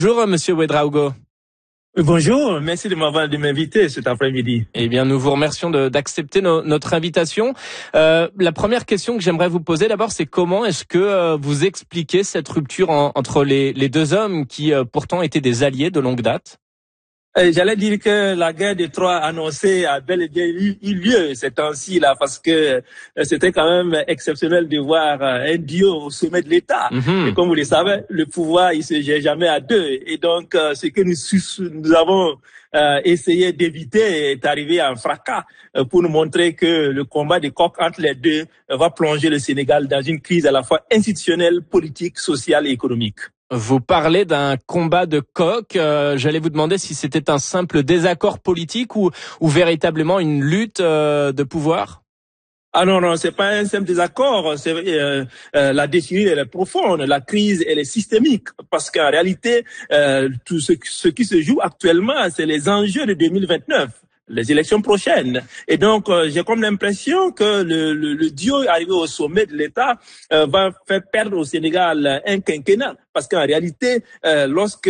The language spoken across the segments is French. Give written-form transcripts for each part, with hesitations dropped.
Bonjour, Monsieur Ouedraogo. Bonjour, merci de m'inviter cet après-midi. Eh bien, nous vous remercions d'accepter notre invitation. La première question que j'aimerais vous poser d'abord, c'est comment est-ce que vous expliquez cette rupture entre les deux hommes qui pourtant étaient des alliés de longue date? J'allais dire que la guerre de Troie annoncée a bel et bien eu lieu ces temps-ci là, parce que c'était quand même exceptionnel de voir un duo au sommet de l'État. Et comme vous le savez, le pouvoir il se gère jamais à deux. Et donc ce que nous avons essayé d'éviter est arrivé à un fracas pour nous montrer que le combat de coq entre les deux va plonger le Sénégal dans une crise à la fois institutionnelle, politique, sociale et économique. Vous parlez d'un combat de coq. J'allais vous demander si c'était un simple désaccord politique ou véritablement une lutte de pouvoir. Ah non, c'est pas un simple désaccord. C'est la déchirure elle est profonde, la crise elle est systémique, parce qu'en réalité tout ce qui se joue actuellement, c'est les enjeux de 2029. Les élections prochaines. Et donc, j'ai comme l'impression que le duo arrivé au sommet de l'État va faire perdre au Sénégal un quinquennat. Parce qu'en réalité, lorsque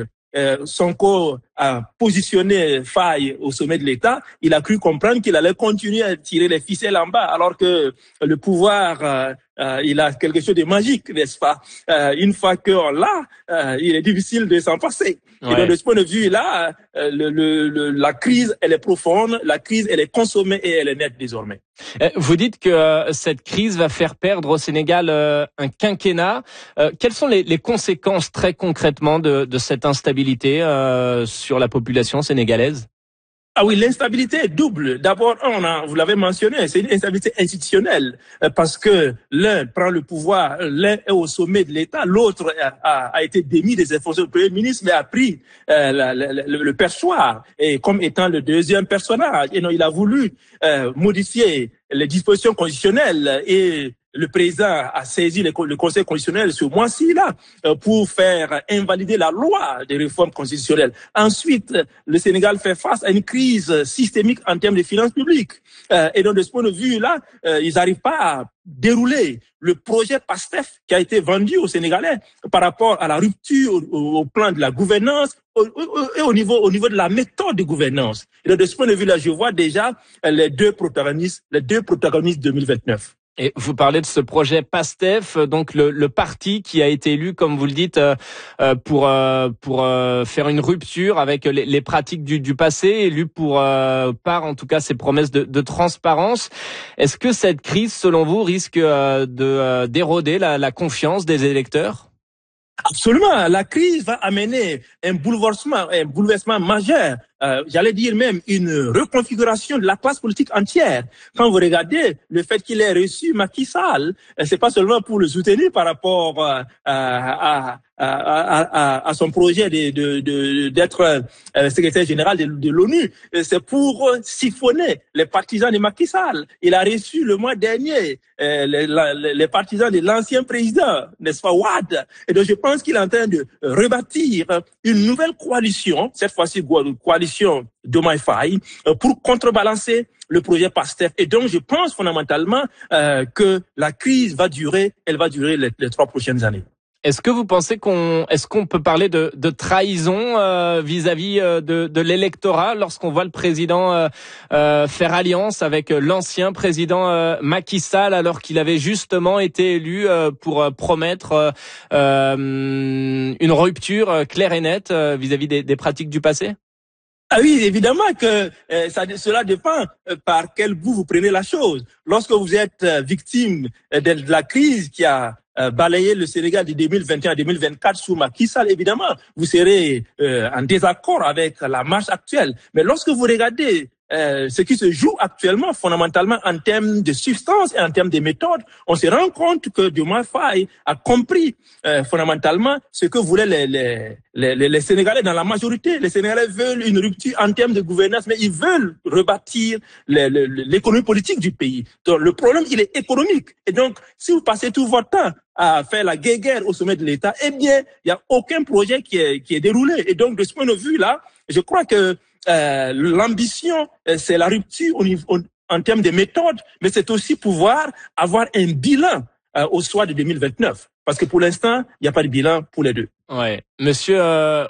Sonko a positionné Faye au sommet de l'État, il a cru comprendre qu'il allait continuer à tirer les ficelles en bas, alors que le pouvoir, il a quelque chose de magique, n'est-ce pas? Une fois qu'on l'a, il est difficile de s'en passer. Ouais. Et donc, de ce point de vue-là, la crise, elle est profonde, la crise, elle est consommée et elle est nette désormais. Vous dites que cette crise va faire perdre au Sénégal un quinquennat. Quelles sont les conséquences très concrètement de cette instabilité sur la population sénégalaise? Ah oui, l'instabilité est double. D'abord, vous l'avez mentionné, c'est une instabilité institutionnelle parce que l'un prend le pouvoir, l'un est au sommet de l'État, l'autre a été démis des fonctions de Premier ministre, mais a pris le perchoir et comme étant le deuxième personnage. Et non, il a voulu modifier les dispositions constitutionnelles et le président a saisi le Conseil constitutionnel ce mois-ci là pour faire invalider la loi des réformes constitutionnelles. Ensuite, le Sénégal fait face à une crise systémique en termes de finances publiques. Et donc de ce point de vue-là, ils n'arrivent pas à dérouler le projet PASTEF qui a été vendu aux Sénégalais par rapport à la rupture au plan de la gouvernance et au niveau de la méthode de gouvernance. Et donc de ce point de vue-là, je vois déjà les deux protagonistes 2029. Et vous parlez de ce projet PASTEF, donc le parti qui a été élu, comme vous le dites, pour faire une rupture avec les pratiques du passé, élu par en tout cas ses promesses de transparence. Est-ce que cette crise, selon vous, risque d'éroder la confiance des électeurs ? Absolument. La crise va amener un bouleversement majeur. J'allais dire même une reconfiguration de la classe politique entière. Quand vous regardez le fait qu'il ait reçu Macky Sall, c'est pas seulement pour le soutenir par rapport à son projet d'être secrétaire général de l'ONU, c'est pour siphonner les partisans de Macky Sall. Il a reçu le mois dernier les partisans de l'ancien président, n'est-ce pas, Wade. Et donc je pense qu'il est en train de rebâtir une nouvelle coalition, cette fois-ci coalition Diomaye Faye, pour contrebalancer le projet PASTEF. Et donc, je pense fondamentalement que la crise va durer les 3 prochaines années. Est-ce que vous pensez est-ce qu'on peut parler de trahison vis-à-vis de l'électorat lorsqu'on voit le président faire alliance avec l'ancien président Macky Sall alors qu'il avait justement été élu pour promettre une rupture claire et nette vis-à-vis des pratiques du passé? Ah oui, évidemment que cela dépend par quel bout vous prenez la chose. Lorsque vous êtes victime de la crise qui a balayé le Sénégal de 2021 à 2024 sous Macky Sall, évidemment, vous serez en désaccord avec la marche actuelle. Mais lorsque vous regardez ce qui se joue actuellement, fondamentalement en termes de substance et en termes de méthode, on se rend compte que Diomaye Faye a compris fondamentalement ce que voulaient les Sénégalais dans la majorité. Les Sénégalais veulent une rupture en termes de gouvernance, mais ils veulent rebâtir l'économie politique du pays. Donc le problème, il est économique. Et donc, si vous passez tout votre temps à faire la guerre au sommet de l'État, eh bien, il n'y a aucun projet qui est déroulé. Et donc, de ce point de vue-là, je crois que l'ambition, c'est la rupture en termes de méthode, mais c'est aussi pouvoir avoir un bilan au soir de 2029. Parce que pour l'instant, il n'y a pas de bilan pour les deux. Ouais. Monsieur